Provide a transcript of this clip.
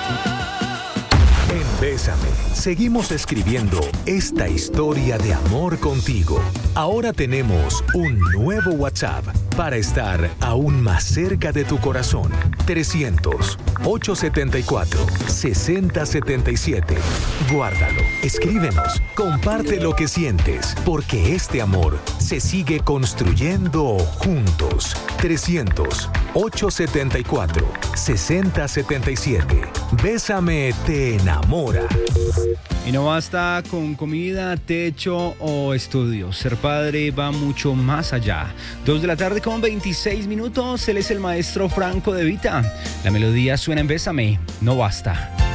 En Bésame, seguimos escribiendo esta historia de amor contigo. Ahora tenemos un nuevo WhatsApp para estar aún más cerca de tu corazón. 300-874-6077. Guárdalo, escríbenos, comparte lo que sientes, porque este amor se sigue construyendo juntos. 300-874-6077. Bésame te enamora. Y no basta con comida, techo o estudios. Ser padre va mucho más allá. 2:26 p.m. Él es el maestro Franco De Vita. La melodía suena en Bésame, no basta.